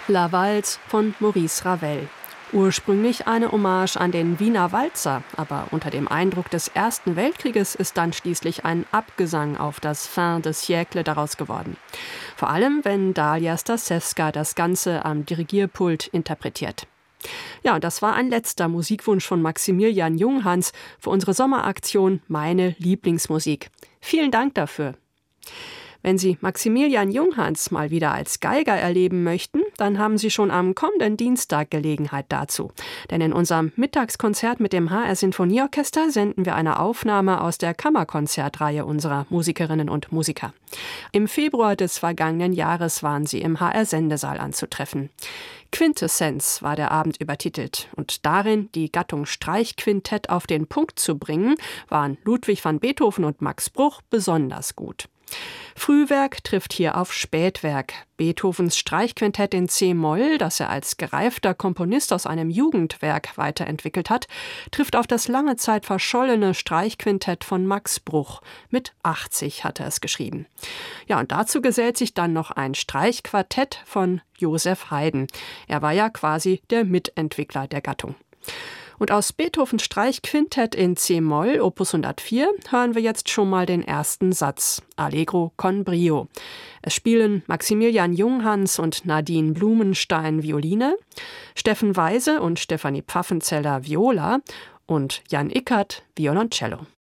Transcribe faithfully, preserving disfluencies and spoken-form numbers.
La Valse von Maurice Ravel. Ursprünglich eine Hommage an den Wiener Walzer, aber unter dem Eindruck des Ersten Weltkrieges ist dann schließlich ein Abgesang auf das Fin de siècle daraus geworden. Vor allem, wenn Dalia Stasewska das Ganze am Dirigierpult interpretiert. Ja, und das war ein letzter Musikwunsch von Maximilian Junghans für unsere Sommeraktion Meine Lieblingsmusik. Vielen Dank dafür. Wenn Sie Maximilian Junghans mal wieder als Geiger erleben möchten, dann haben Sie schon am kommenden Dienstag Gelegenheit dazu. Denn in unserem Mittagskonzert mit dem H R Sinfonieorchester senden wir eine Aufnahme aus der Kammerkonzertreihe unserer Musikerinnen und Musiker. Im Februar des vergangenen Jahres waren sie im H R Sendesaal anzutreffen. Quintessenz war der Abend übertitelt und darin die Gattung Streichquintett auf den Punkt zu bringen, waren Ludwig van Beethoven und Max Bruch besonders gut. Frühwerk trifft hier auf Spätwerk. Beethovens Streichquintett in C-Moll, das er als gereifter Komponist aus einem Jugendwerk weiterentwickelt hat, trifft auf das lange Zeit verschollene Streichquintett von Max Bruch. Mit achtzig hat er es geschrieben. Ja, und dazu gesellt sich dann noch ein Streichquartett von Joseph Haydn. Er war ja quasi der Mitentwickler der Gattung. Und aus Beethovens Streichquintett in C-Moll, Opus hundertvier, hören wir jetzt schon mal den ersten Satz, Allegro con brio. Es spielen Maximilian Junghans und Nadine Blumenstein Violine, Steffen Weise und Stefanie Pfaffenzeller Viola und Jan Ickert Violoncello.